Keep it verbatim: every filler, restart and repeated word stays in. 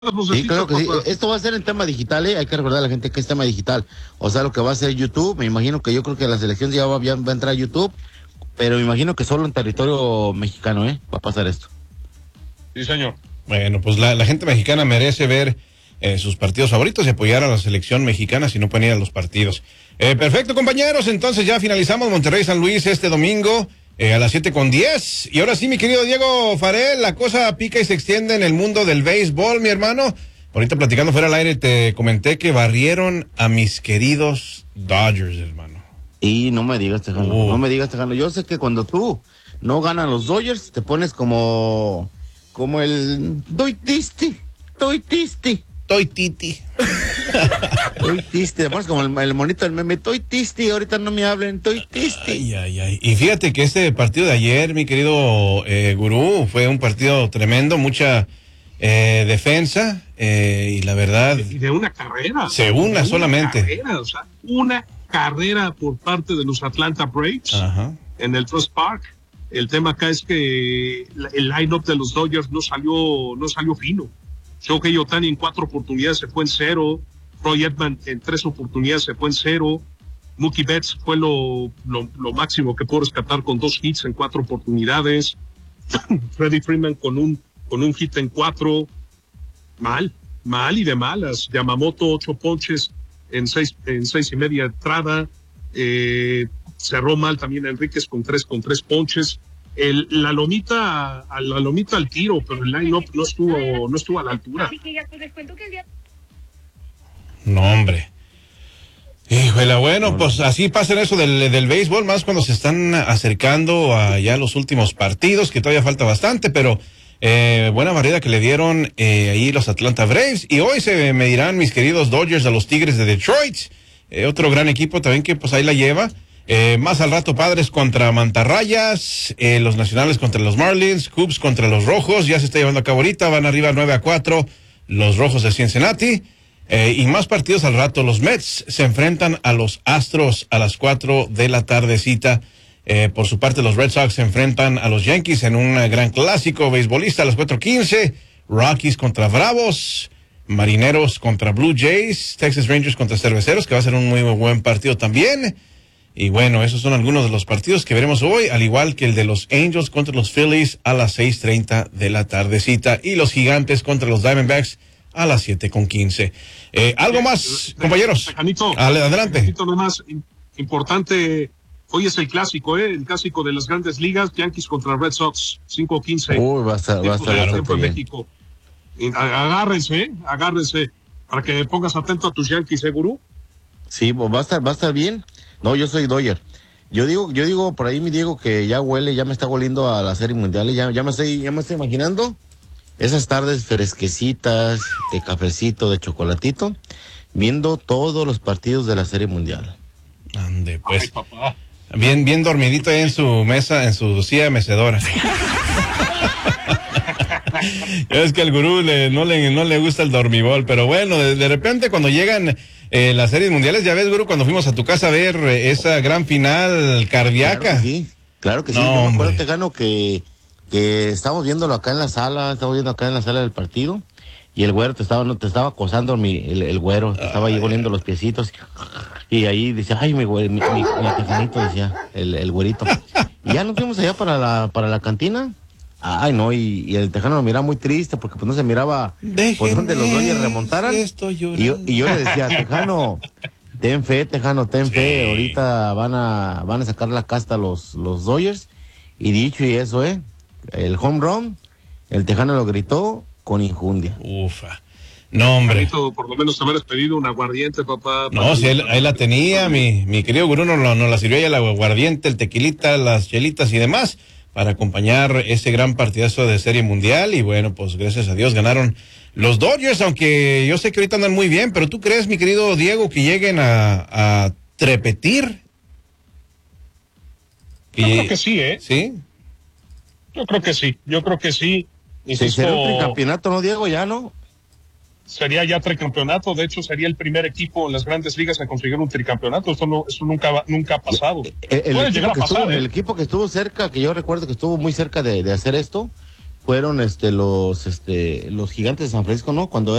Sí, claro que sí. Esto va a ser en tema digital, ¿eh? Hay que recordar a la gente que es tema digital. O sea, lo que va a ser YouTube, me imagino que yo creo que la selección ya va, ya va a entrar a YouTube, pero me imagino que solo en territorio mexicano, ¿eh? Va a pasar esto. Sí, señor. Bueno, pues la, la gente mexicana merece ver eh, sus partidos favoritos y apoyar a la selección mexicana si no pueden ir a los partidos. Eh, perfecto, compañeros, entonces ya finalizamos Monterrey-San Luis este domingo. Eh, a las siete con diez. Y ahora sí, mi querido Diego Farel, la cosa pica y se extiende en el mundo del béisbol, mi hermano. Ahorita platicando fuera al aire te comenté que barrieron a mis queridos Dodgers, hermano. Y no me digas, Tejano, uh. no me digas, Tejano. Yo sé que cuando tú no ganan los Dodgers, te pones como, como el, doy tisti, doy tisti. Toy titi. Toy tisti, además como el, el monito del meme, toy tisti, ahorita no me hablen, toy tisti. Ay, ay, ay. Y fíjate que este partido de ayer, mi querido eh, gurú, fue un partido tremendo, mucha eh, defensa eh, y la verdad... Y de una carrera. Se una, una solamente. Carrera, o sea, una carrera por parte de los Atlanta Braves. Ajá. En el Truist Park. El tema acá es que el line-up de los Dodgers no salió, no salió fino. Shohei Ohtani en cuatro oportunidades se fue en cero. Roy Edman en tres oportunidades se fue en cero. Mookie Betts fue lo, lo, lo máximo que pudo rescatar con dos hits en cuatro oportunidades. Freddie Freeman con un, con un hit en cuatro. Mal, mal y de malas. Yamamoto, ocho ponches en seis, en seis y media entrada. Eh, cerró mal también Enríquez con tres, con tres ponches. El, la lomita, la lomita al tiro, pero el line-up no estuvo, no estuvo a la altura. No, hombre. Híjole, bueno, pues así pasa eso del, del béisbol, más cuando se están acercando a ya los últimos partidos, que todavía falta bastante, pero eh, buena barrida que le dieron eh, ahí los Atlanta Braves. Y hoy se medirán mis queridos Dodgers a los Tigres de Detroit, eh, otro gran equipo también que pues ahí la lleva. Eh, más al rato Padres contra Mantarrayas, eh, los Nacionales contra los Marlins, Cubs contra los Rojos, ya se está llevando a cabo ahorita, van arriba nueve a cuatro los Rojos de Cincinnati, eh, y más partidos al rato. Los Mets se enfrentan a los Astros a las cuatro de la tardecita, eh, por su parte los Red Sox se enfrentan a los Yankees en un gran clásico beisbolista a las cuatro quince, Rockies contra Bravos, Marineros contra Blue Jays, Texas Rangers contra Cerveceros, que va a ser un muy buen partido también. Y bueno, esos son algunos de los partidos que veremos hoy, al igual que el de los Angels contra los Phillies a las seis treinta de la tardecita y los Gigantes contra los Diamondbacks a las siete con quince. Eh, ¿Algo más, compañeros? Tejanito, adelante. Tejanito, lo más importante, hoy es el clásico, ¿eh? El clásico de las grandes ligas, Yankees contra Red Sox, cinco quince. Uy, va a estar, va a estar tiempo en México. Agárrense, ¿eh? Agárrense, para que pongas atento a tus Yankees, ¿eh, gurú? Sí, va a estar, va a estar bien. No, yo soy Dodger. Yo digo, yo digo por ahí, mi Diego, que ya huele, ya me está oliendo a la Serie Mundial, y ya, ya me estoy, ya me estoy imaginando esas tardes fresquecitas, de cafecito, de chocolatito, viendo todos los partidos de la Serie Mundial. Ande, pues. Ay, papá. Bien, bien dormidito ahí en su mesa, en su silla mecedora. Es que al gurú le, no le, no le gusta el dormibol, pero bueno, de, de repente cuando llegan Eh, las series mundiales, ya ves, gurú, cuando fuimos a tu casa a ver eh, esa gran final cardíaca. Claro que sí, claro que sí. No, yo me acuerdo, Tejano, que, que estábamos viéndolo acá en la sala, estábamos viendo acá en la sala del partido, y el güero te estaba, no, te estaba acosando, mi, el, el güero, te estaba ahí oliendo los piecitos, y ahí decía, ay, mi güero, mi, mi, mi Tejanito, decía, el, el güerito. Y ya nos fuimos allá para la, para la cantina. Ay, no, y, y el Tejano lo miraba muy triste porque pues no se miraba por donde los Dodgers remontaran. Y yo, y yo le decía, Tejano, ten fe, Tejano, ten sí. fe, ahorita van a van a sacar la casta los, los Dodgers. Y dicho y eso, ¿eh? El home run, el Tejano lo gritó con injundia. Ufa. No, hombre. Carito, por lo menos te hubieras pedido un aguardiente, papá. No, si él, ahí la tenía, mi, mi querido gurú nos no, no la sirvió ya el aguardiente, el tequilita, las chelitas y demás, para acompañar ese gran partidazo de Serie Mundial. Y bueno, pues gracias a Dios ganaron los Dodgers, aunque yo sé que ahorita andan muy bien, pero ¿tú crees, mi querido Diego, que lleguen a, a trepetir? Yo creo que sí, ¿eh? ¿Sí? Yo creo que sí, yo creo que sí. Insisto, ¿será un tricampeonato, no, Diego? Ya, ¿no? Sería ya tricampeonato, de hecho sería el primer equipo en las grandes ligas a conseguir un tricampeonato. Eso no, eso nunca, nunca ha pasado. El, el, equipo, llegar a pasar, estuvo, ¿eh? el equipo que estuvo cerca, que yo recuerdo que estuvo muy cerca de, de hacer esto, fueron este los este los Gigantes de San Francisco, ¿no? Cuando